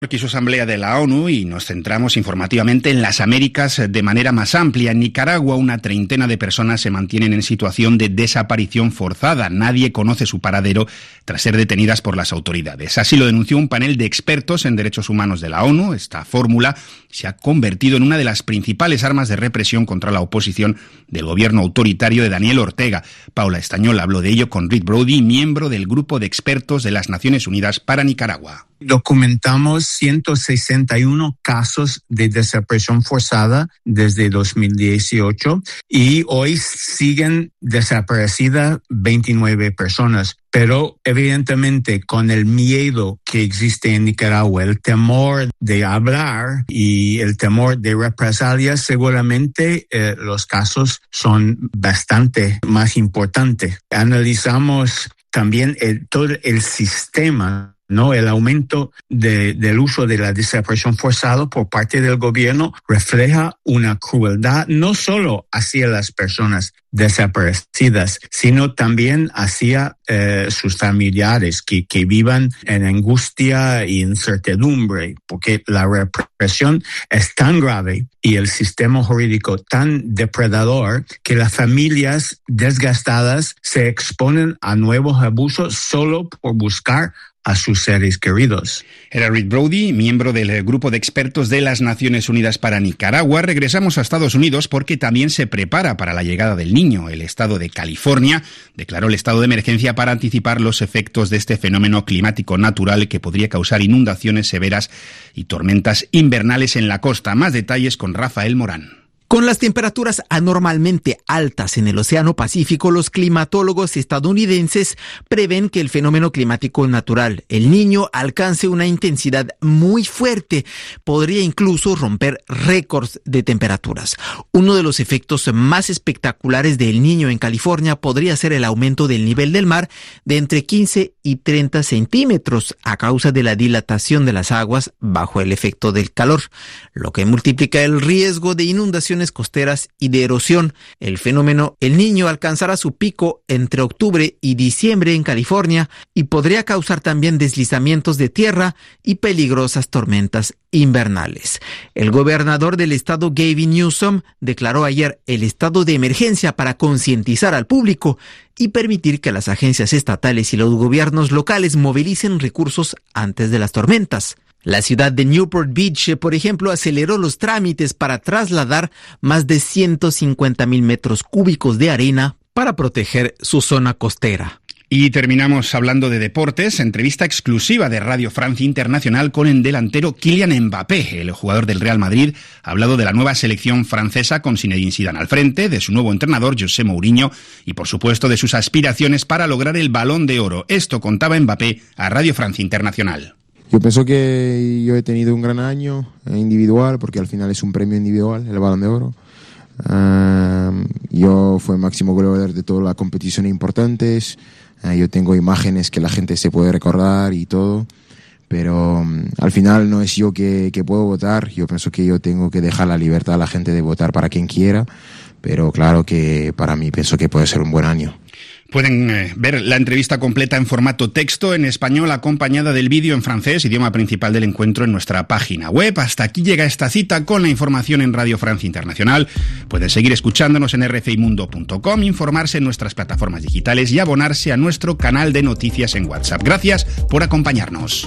Quiso asamblea de la ONU y nos centramos informativamente en las Américas de manera más amplia. En Nicaragua, una treintena de personas se mantienen en situación de desaparición forzada. Nadie conoce su paradero tras ser detenidas por las autoridades. Así lo denunció un panel de expertos en derechos humanos de la ONU. Esta fórmula se ha convertido en una de las principales armas de represión contra la oposición del gobierno autoritario de Daniel Ortega. Paula Estañol habló de ello con Reed Brody, miembro del grupo de expertos de las Naciones Unidas para Nicaragua. Documentamos 161 casos de desaparición forzada desde 2018 y hoy siguen desaparecidas 29 personas. Pero evidentemente con el miedo que existe en Nicaragua, el temor de hablar y el temor de represalias, seguramente los casos son bastante más importantes. Analizamos también todo el sistema, ¿no? El aumento del uso de la desaparición forzada por parte del gobierno refleja una crueldad no solo hacia las personas desaparecidas, sino también hacia sus familiares que vivan en angustia y incertidumbre, porque la represión es tan grave y el sistema jurídico tan depredador que las familias desgastadas se exponen a nuevos abusos solo por buscar a sus seres queridos. Era Reed Brody, miembro del grupo de expertos de las Naciones Unidas para Nicaragua. Regresamos a Estados Unidos porque también se prepara para la llegada del niño. El estado de California declaró el estado de emergencia para anticipar los efectos de este fenómeno climático natural que podría causar inundaciones severas y tormentas invernales en la costa. Más detalles con Rafael Morán. Con las temperaturas anormalmente altas en el Océano Pacífico, los climatólogos estadounidenses prevén que el fenómeno climático natural, el Niño, alcance una intensidad muy fuerte. Podría incluso romper récords de temperaturas. Uno de los efectos más espectaculares del Niño en California podría ser el aumento del nivel del mar de entre 15 y 30 centímetros a causa de la dilatación de las aguas bajo el efecto del calor, lo que multiplica el riesgo de inundaciones costeras y de erosión. El fenómeno El Niño alcanzará su pico entre octubre y diciembre en California y podría causar también deslizamientos de tierra y peligrosas tormentas invernales. El gobernador del estado, Gavin Newsom, declaró ayer el estado de emergencia para concientizar al público y permitir que las agencias estatales y los gobiernos locales movilicen recursos antes de las tormentas. La ciudad de Newport Beach, por ejemplo, aceleró los trámites para trasladar más de 150,000 metros cúbicos de arena para proteger su zona costera. Y terminamos hablando de deportes. Entrevista exclusiva de Radio Francia Internacional con el delantero Kylian Mbappé. El jugador del Real Madrid ha hablado de la nueva selección francesa con Zinedine Zidane al frente, de su nuevo entrenador José Mourinho y, por supuesto, de sus aspiraciones para lograr el Balón de Oro. Esto contaba Mbappé a Radio Francia Internacional. Yo pienso que yo he tenido un gran año individual, porque al final es un premio individual, el Balón de Oro. Yo fui máximo goleador de todas las competiciones importantes. Yo tengo imágenes que la gente se puede recordar y todo, pero al final no es yo que puedo votar. Yo pienso que yo tengo que dejar la libertad a la gente de votar para quien quiera, pero claro que para mí pienso que puede ser un buen año. Pueden ver la entrevista completa en formato texto en español acompañada del vídeo en francés, idioma principal del encuentro, en nuestra página web. Hasta aquí llega esta cita con la información en Radio Francia Internacional. Pueden seguir escuchándonos en rfimundo.com, informarse en nuestras plataformas digitales y abonarse a nuestro canal de noticias en WhatsApp. Gracias por acompañarnos.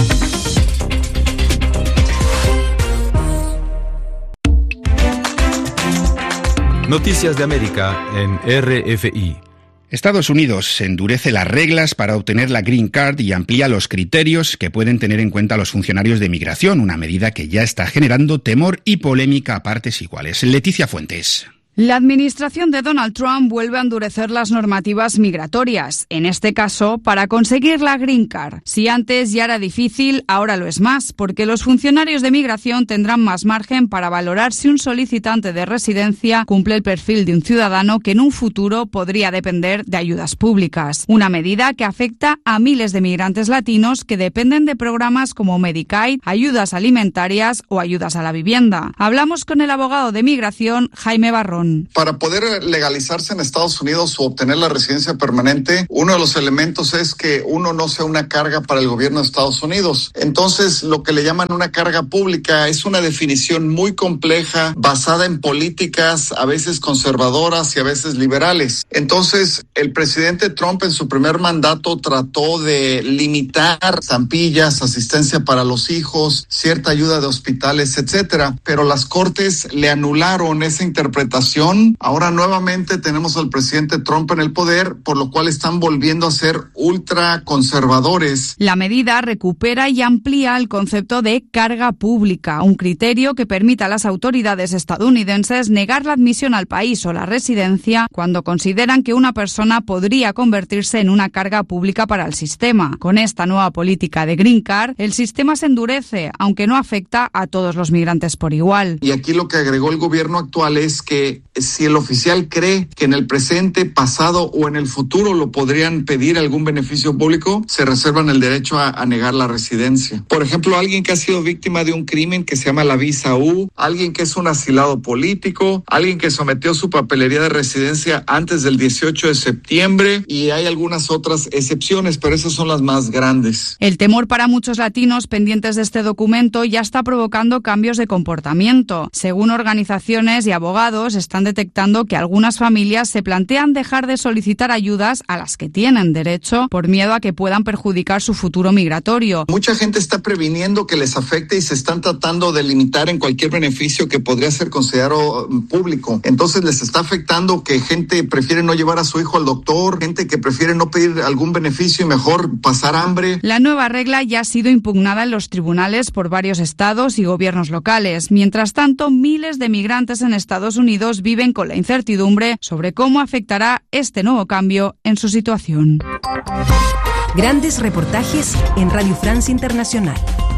Noticias de América en RFI. Estados Unidos endurece las reglas para obtener la Green Card y amplía los criterios que pueden tener en cuenta los funcionarios de migración, una medida que ya está generando temor y polémica a partes iguales. Leticia Fuentes. La administración de Donald Trump vuelve a endurecer las normativas migratorias, en este caso para conseguir la Green Card. Si antes ya era difícil, ahora lo es más, porque los funcionarios de migración tendrán más margen para valorar si un solicitante de residencia cumple el perfil de un ciudadano que en un futuro podría depender de ayudas públicas. Una medida que afecta a miles de migrantes latinos que dependen de programas como Medicaid, ayudas alimentarias o ayudas a la vivienda. Hablamos con el abogado de migración, Jaime Barrón. migración. Para poder legalizarse en Estados Unidos o obtener la residencia permanente, uno de los elementos es que uno no sea una carga para el gobierno de Estados Unidos. Entonces, lo que le llaman una carga pública es una definición muy compleja, basada en políticas a veces conservadoras y a veces liberales. Entonces, el presidente Trump en su primer mandato trató de limitar estampillas, asistencia para los hijos, cierta ayuda de hospitales, etcétera, pero las cortes le anularon esa interpretación. Ahora nuevamente tenemos al presidente Trump en el poder, por lo cual están volviendo a ser ultra conservadores. La medida recupera y amplía el concepto de carga pública, un criterio que permite a las autoridades estadounidenses negar la admisión al país o la residencia cuando consideran que una persona podría convertirse en una carga pública para el sistema. Con esta nueva política de Green Card, el sistema se endurece, aunque no afecta a todos los migrantes por igual. Y aquí lo que agregó el gobierno actual es que si el oficial cree que en el presente, pasado o en el futuro lo podrían pedir algún beneficio público, se reservan el derecho a negar la residencia. Por ejemplo, alguien que ha sido víctima de un crimen que se llama la visa U, alguien que es un asilado político, alguien que sometió su papelería de residencia antes del 18 de septiembre y hay algunas otras excepciones, pero esas son las más grandes. El temor para muchos latinos pendientes de este documento ya está provocando cambios de comportamiento. Según organizaciones y abogados, están detectando que algunas familias se plantean dejar de solicitar ayudas a las que tienen derecho por miedo a que puedan perjudicar su futuro migratorio. Mucha gente está previniendo que les afecte y se están tratando de limitar en cualquier beneficio que podría ser considerado público. Entonces les está afectando que gente prefiere no llevar a su hijo al doctor, gente que prefiere no pedir algún beneficio y mejor pasar hambre. La nueva regla ya ha sido impugnada en los tribunales por varios estados y gobiernos locales. Mientras tanto, miles de migrantes en Estados Unidos viven con la incertidumbre sobre cómo afectará este nuevo cambio en su situación. Grandes reportajes en Radio France Internacional.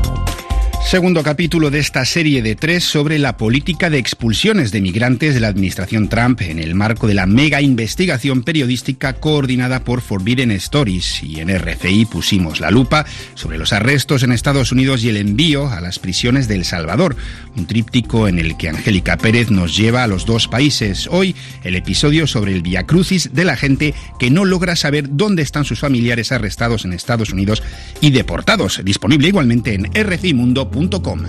Segundo capítulo de esta serie de 3 sobre la política de expulsiones de migrantes de la administración Trump en el marco de la mega investigación periodística coordinada por Forbidden Stories. Y en RFI pusimos la lupa sobre los arrestos en Estados Unidos y el envío a las prisiones de El Salvador. Un tríptico en el que Angélica Pérez nos lleva a los dos países. Hoy, el episodio sobre el viacrucis de la gente que no logra saber dónde están sus familiares arrestados en Estados Unidos y deportados. Disponible igualmente en rfimundo.com.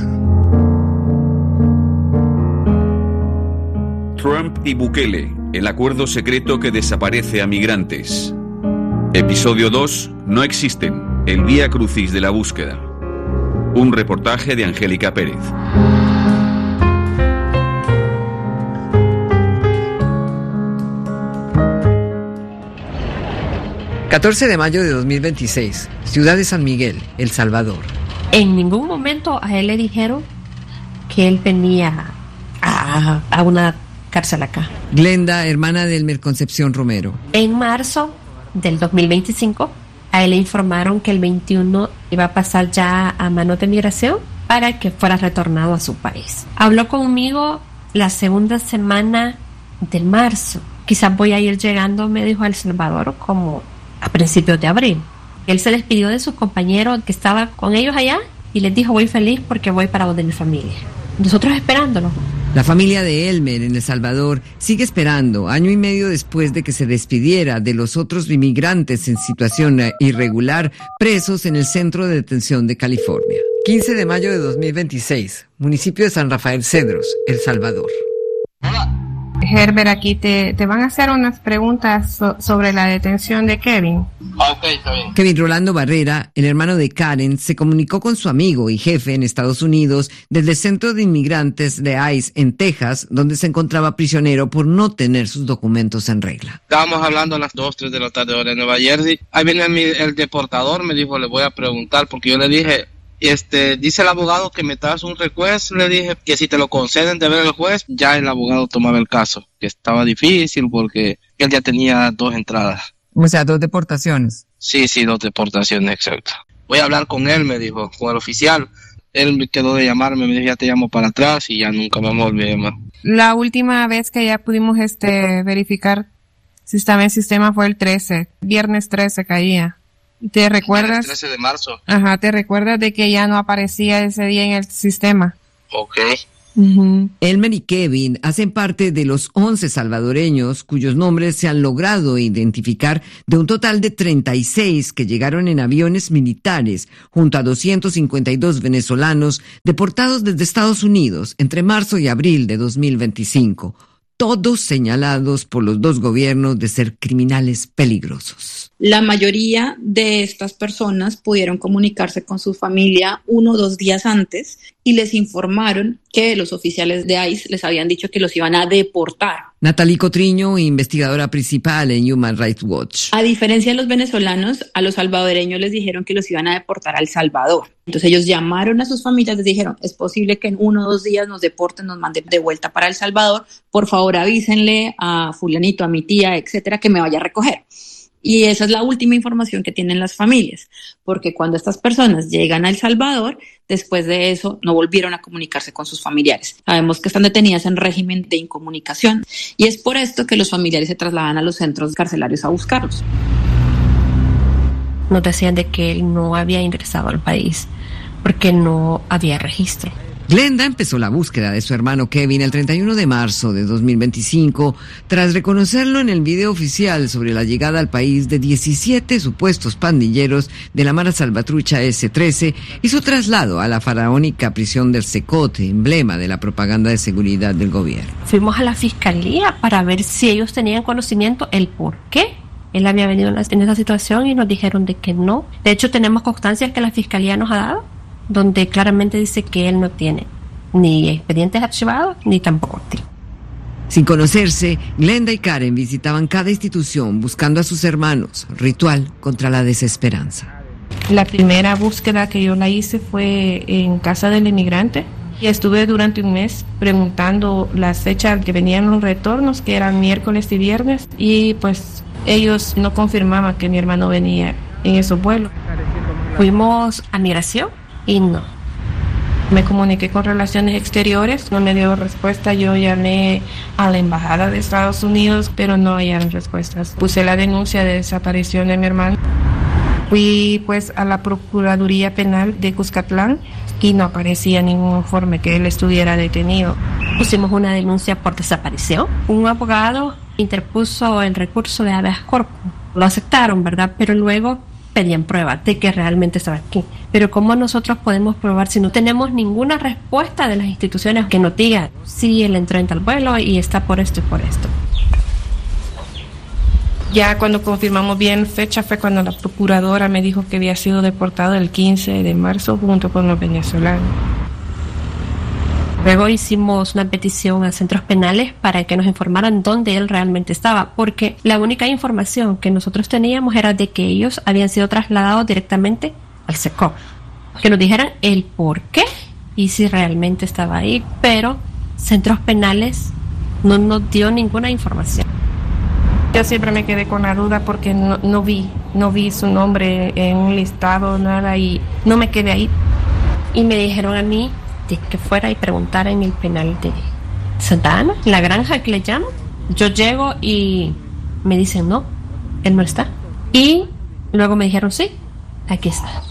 Trump y Bukele, el acuerdo secreto que desaparece a migrantes. Episodio 2, no existen, el vía crucis de la búsqueda. Un reportaje de Angélica Pérez. ...14 de mayo de 2026... Ciudad de San Miguel, El Salvador. En ningún momento a él le dijeron que él venía a una cárcel acá. Glenda, hermana de Elmer Concepción Romero. En marzo del 2025, a él le informaron que el 21 iba a pasar ya a manos de migración para que fuera retornado a su país. Habló conmigo la segunda semana de marzo. Quizás voy a ir llegando, me dijo, a El Salvador como a principios de abril. Él se despidió de sus compañeros que estaban con ellos allá y les dijo, voy feliz porque voy para donde mi familia. Nosotros esperándolo. La familia de Elmer en El Salvador sigue esperando, año y medio después de que se despidiera de los otros inmigrantes en situación irregular presos en el Centro de Detención de California. 15 de mayo de 2026, municipio de San Rafael Cedros, El Salvador. Herbert, aquí te van a hacer unas preguntas sobre la detención de Kevin. Ok, está bien. Kevin Rolando Barrera, el hermano de Karen, se comunicó con su amigo y jefe en Estados Unidos desde el Centro de Inmigrantes de ICE en Texas, donde se encontraba prisionero por no tener sus documentos en regla. Estábamos hablando a las 2, 3 de la tarde hora en Nueva Jersey. Ahí viene el deportador, me dijo, le voy a preguntar, porque yo le dije... dice el abogado que me das un request, le dije que si te lo conceden de ver el juez, ya el abogado tomaba el caso, que estaba difícil porque él ya tenía 2 entradas. O sea, 2 deportaciones. Sí, 2 deportaciones, exacto. Voy a hablar con él, me dijo, con el oficial. Él me quedó de llamarme, me dijo, ya te llamo para atrás y ya nunca me volví a llamar. La última vez que ya pudimos verificar si estaba en sistema fue el 13, viernes 13 caía. ¿Te recuerdas? El 13 de marzo. Ajá, ¿te recuerdas de que ya no aparecía ese día en el sistema? Ok. Elmer y Kevin hacen parte de los 11 salvadoreños cuyos nombres se han logrado identificar de un total de 36 que llegaron en aviones militares junto a 252 venezolanos deportados desde Estados Unidos entre marzo y abril de 2025. Todos señalados por los dos gobiernos de ser criminales peligrosos. La mayoría de estas personas pudieron comunicarse con su familia 1 o 2 días antes y les informaron que los oficiales de ICE les habían dicho que los iban a deportar. Natalie Cotriño, investigadora principal en Human Rights Watch. A diferencia de los venezolanos, a los salvadoreños les dijeron que los iban a deportar a El Salvador. Entonces ellos llamaron a sus familias, les dijeron, es posible que en 1 o 2 días nos deporten, nos manden de vuelta para El Salvador, por favor avísenle a fulanito, a mi tía, etcétera, que me vaya a recoger. Y esa es la última información que tienen las familias, porque cuando estas personas llegan a El Salvador, después de eso no volvieron a comunicarse con sus familiares. Sabemos que están detenidas en régimen de incomunicación y es por esto que los familiares se trasladan a los centros carcelarios a buscarlos. Nos decían de que él no había ingresado al país porque no había registro. Glenda empezó la búsqueda de su hermano Kevin el 31 de marzo de 2025 tras reconocerlo en el video oficial sobre la llegada al país de 17 supuestos pandilleros de la Mara Salvatrucha S-13 y su traslado a la faraónica prisión del Secote, emblema de la propaganda de seguridad del gobierno. Fuimos a la fiscalía para ver si ellos tenían conocimiento el por qué él había venido en esa situación y nos dijeron de que no. De hecho, tenemos constancia que la fiscalía nos ha dado, donde claramente dice que él no tiene ni expedientes archivados ni tampoco activos. Sin conocerse, Glenda y Karen visitaban cada institución buscando a sus hermanos, ritual contra la desesperanza. La primera búsqueda que yo la hice fue en casa del inmigrante y estuve durante un mes preguntando las fechas que venían los retornos, que eran miércoles y viernes, y pues ellos no confirmaban que mi hermano venía en esos vuelos. Fuimos a migración y no. Me comuniqué con Relaciones Exteriores, no me dio respuesta. Yo llamé a la Embajada de Estados Unidos, pero no hallaron respuestas. Puse la denuncia de desaparición de mi hermano. Fui pues a la Procuraduría Penal de Cuscatlán y no aparecía ningún informe que él estuviera detenido. Pusimos una denuncia por desaparición. Un abogado interpuso el recurso de habeas corpus. Lo aceptaron, ¿verdad? Pero luego pedían pruebas de que realmente estaba aquí. Pero ¿cómo nosotros podemos probar si no tenemos ninguna respuesta de las instituciones que nos digan si él entró en tal vuelo y está por esto y por esto? Ya cuando confirmamos bien fecha fue cuando la procuradora me dijo que había sido deportado el 15 de marzo junto con los venezolanos. Luego hicimos una petición a centros penales para que nos informaran dónde él realmente estaba, porque la única información que nosotros teníamos era de que ellos habían sido trasladados directamente al SECOP. Que nos dijeran el por qué y si realmente estaba ahí, pero centros penales no nos dio ninguna información. Yo siempre me quedé con la duda porque no vi su nombre en un listado, nada, y no me quedé ahí. Y me dijeron a mí de que fuera y preguntara en el penal de Santa Ana, la granja que le llaman. Yo llego y me dicen no, él no está. Y luego me dijeron sí, aquí está.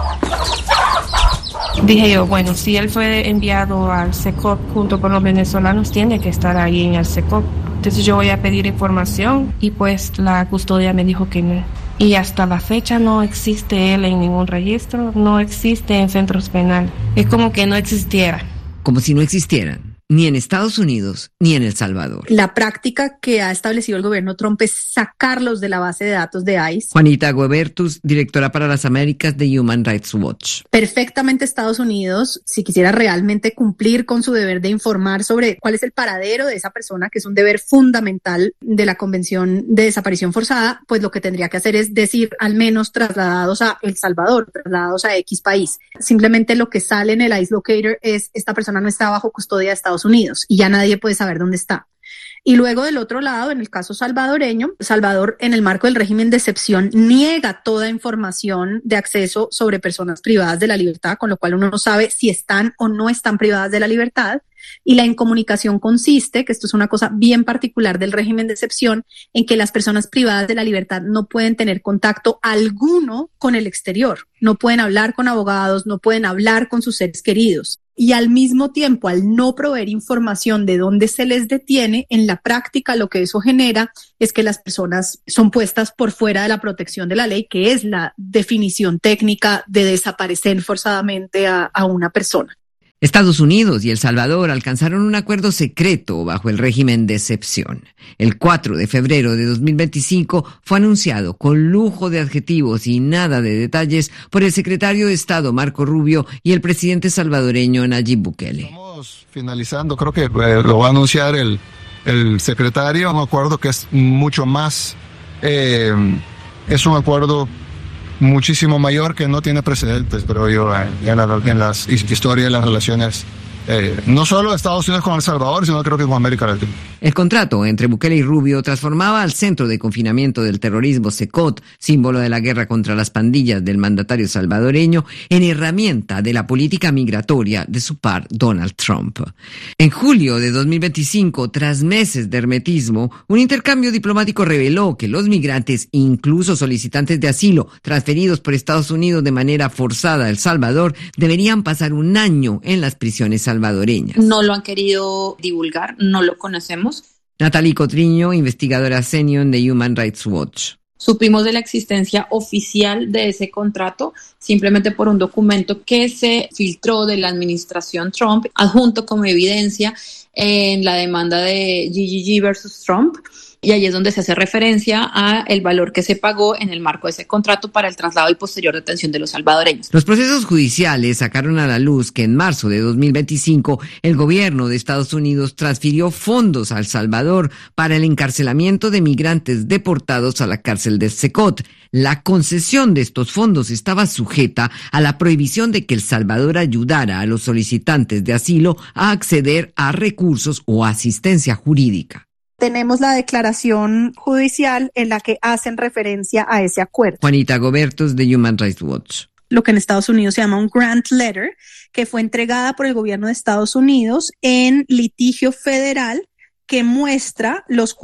Dije yo, bueno, si él fue enviado al SECOP junto con los venezolanos, tiene que estar ahí en el SECOP. Entonces yo voy a pedir información y pues la custodia me dijo que no. Y hasta la fecha no existe él en ningún registro, no existe en centros penales. Es como que no existiera. Como si no existieran, ni en Estados Unidos, ni en El Salvador. La práctica que ha establecido el gobierno Trump es sacarlos de la base de datos de ICE. Juanita Guebertus, directora para las Américas de Human Rights Watch. Perfectamente Estados Unidos, si quisiera realmente cumplir con su deber de informar sobre cuál es el paradero de esa persona, que es un deber fundamental de la Convención de Desaparición Forzada, pues lo que tendría que hacer es decir, al menos trasladados a El Salvador, trasladados a X país. Simplemente lo que sale en el ICE Locator es esta persona no está bajo custodia de Estados Unidos y ya nadie puede saber dónde está. Y luego del otro lado, en el caso salvadoreño, Salvador, en el marco del régimen de excepción, niega toda información de acceso sobre personas privadas de la libertad, con lo cual uno no sabe si están o no están privadas de la libertad. Y la incomunicación consiste, que esto es una cosa bien particular del régimen de excepción, en que las personas privadas de la libertad no pueden tener contacto alguno con el exterior, no pueden hablar con abogados, no pueden hablar con sus seres queridos. y al mismo tiempo, al no proveer información de dónde se les detiene, en la práctica lo que eso genera es que las personas son puestas por fuera de la protección de la ley, que es la definición técnica de desaparecer forzadamente a una persona. Estados Unidos y El Salvador alcanzaron un acuerdo secreto bajo el régimen de excepción. El 4 de febrero de 2025 fue anunciado con lujo de adjetivos y nada de detalles por el secretario de Estado Marco Rubio y el presidente salvadoreño Nayib Bukele. Estamos finalizando, creo que lo va a anunciar el secretario, un acuerdo que es mucho más, es un acuerdo muchísimo mayor que no tiene precedentes, pero yo en la historia de las relaciones no solo de Estados Unidos con El Salvador, sino creo que con América Latina. El contrato entre Bukele y Rubio transformaba al Centro de Confinamiento del Terrorismo, CECOT, símbolo de la guerra contra las pandillas del mandatario salvadoreño, en herramienta de la política migratoria de su par Donald Trump. En julio de 2025, tras meses de hermetismo, un intercambio diplomático reveló que los migrantes, incluso solicitantes de asilo, transferidos por Estados Unidos de manera forzada a El Salvador, deberían pasar un año en las prisiones salvadoreñas. No lo han querido divulgar, no lo conocemos. Natalie Cotriño, investigadora senior de Human Rights Watch. Supimos de la existencia oficial de ese contrato simplemente por un documento que se filtró de la administración Trump, adjunto como evidencia en la demanda de GGG versus Trump. Y ahí es donde se hace referencia a el valor que se pagó en el marco de ese contrato para el traslado y posterior detención de los salvadoreños. Los procesos judiciales sacaron a la luz que en marzo de 2025 el gobierno de Estados Unidos transfirió fondos a El Salvador para el encarcelamiento de migrantes deportados a la cárcel de CECOT. La concesión de estos fondos estaba sujeta a la prohibición de que El Salvador ayudara a los solicitantes de asilo a acceder a recursos o asistencia jurídica. Tenemos la declaración judicial en la que hacen referencia a ese acuerdo. Juanita Gobertos, de Human Rights Watch. Lo que en Estados Unidos se llama un grant letter, que fue entregada por el gobierno de Estados Unidos en litigio federal, que muestra los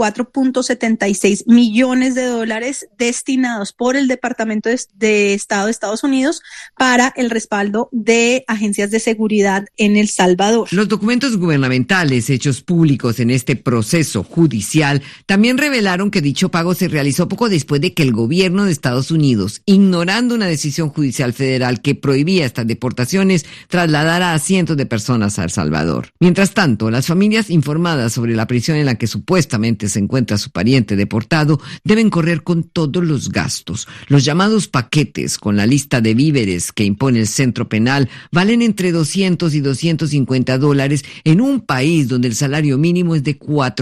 $4.76 millones destinados por el Departamento de Estado de Estados Unidos para el respaldo de agencias de seguridad en El Salvador. Los documentos gubernamentales hechos públicos en este proceso judicial también revelaron que dicho pago se realizó poco después de que el gobierno de Estados Unidos, ignorando una decisión judicial federal que prohibía estas deportaciones, trasladara a cientos de personas a El Salvador. Mientras tanto, las familias informadas sobre la prisión en la que supuestamente se encuentra su pariente deportado deben correr con todos los gastos. Los llamados paquetes con la lista de víveres que impone el centro penal valen entre $200 y $250 en un país donde el salario mínimo es de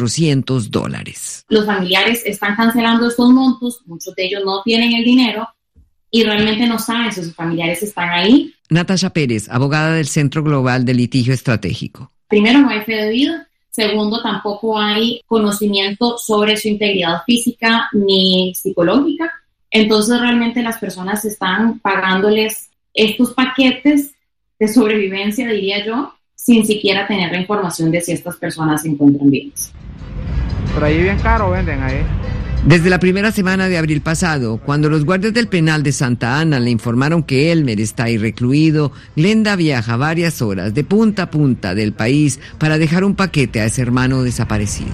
$400. Los familiares están cancelando estos montos, muchos de ellos no tienen el dinero y realmente no saben si sus familiares están ahí. Natasha Pérez, abogada del Centro Global de Litigio Estratégico. Primero, no hay fe debida. Segundo, tampoco hay conocimiento sobre su integridad física ni psicológica. Entonces, realmente las personas están pagándoles estos paquetes de sobrevivencia, diría yo, sin siquiera tener la información de si estas personas se encuentran vivas. Por ahí bien caro venden ahí. Desde la primera semana de abril pasado, cuando los guardias del penal de Santa Ana le informaron que Elmer está ahí recluido, Glenda viaja varias horas de punta a punta del país para dejar un paquete a ese hermano desaparecido.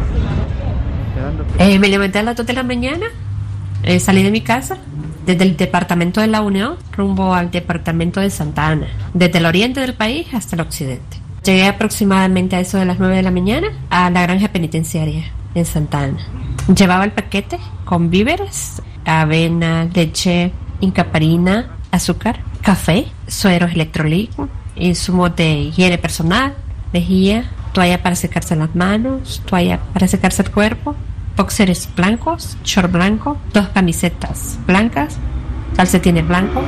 Me levanté a las 2 de la mañana, salí de mi casa, desde el departamento de La Unión, rumbo al departamento de Santa Ana, desde el oriente del país hasta el occidente. Llegué aproximadamente a eso de las 9 de la mañana a la granja penitenciaria en Santa Ana. Llevaba el paquete con víveres, avena, leche, incaparina, azúcar, café, sueros electrolíticos, insumos de higiene personal, lejía, toalla para secarse las manos, toalla para secarse el cuerpo, boxers blancos, short blanco, 2 camisetas blancas, calcetines blancos,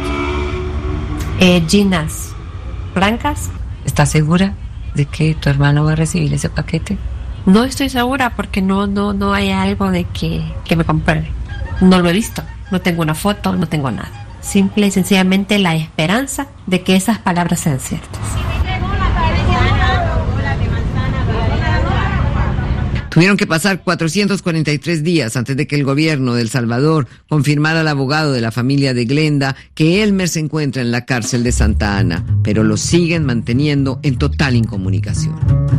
jeans blancas. ¿Estás segura de que tu hermano va a recibir ese paquete? No estoy segura porque no hay algo de que me compruebe. No lo he visto, no tengo una foto, no tengo nada. Simple y sencillamente la esperanza de que esas palabras sean ciertas. Tuvieron que pasar 443 días antes de que el gobierno de El Salvador confirmara al abogado de la familia de Glenda que Elmer se encuentra en la cárcel de Santa Ana, pero lo siguen manteniendo en total incomunicación.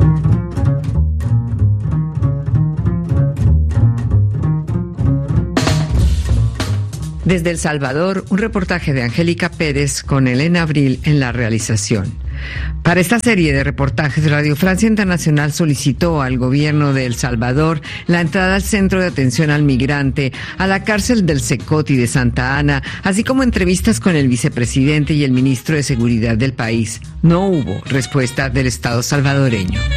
Desde El Salvador, un reportaje de Angélica Pérez con Elena Abril en la realización. Para esta serie de reportajes, Radio Francia Internacional solicitó al gobierno de El Salvador la entrada al Centro de Atención al Migrante, a la cárcel del Secoti de Santa Ana, así como entrevistas con el vicepresidente y el ministro de Seguridad del país. No hubo respuesta del Estado salvadoreño.